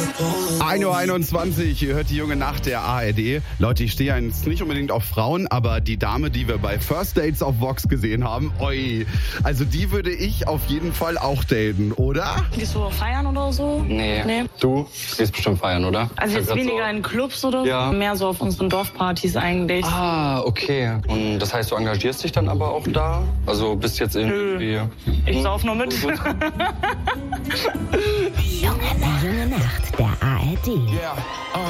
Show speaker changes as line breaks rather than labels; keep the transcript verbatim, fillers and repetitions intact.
ein Uhr einundzwanzig, ihr hört die junge Nacht der A R D. Leute, ich stehe jetzt nicht unbedingt auf Frauen, aber die Dame, die wir bei First Dates auf Vox gesehen haben, oi, also die würde ich auf jeden Fall auch daten, oder?
Gehst du feiern oder so?
Nee.
Nee.
Du gehst bestimmt feiern, oder?
Also jetzt weniger so in Clubs oder so?
Ja.
Mehr so auf unseren Dorfpartys eigentlich.
Ah, okay. Und das heißt, du engagierst dich dann aber auch da? Also bist jetzt irgendwie...
Nö. Ich sauf nur mit.
Junge Nacht der A R D.
Yeah. Uh.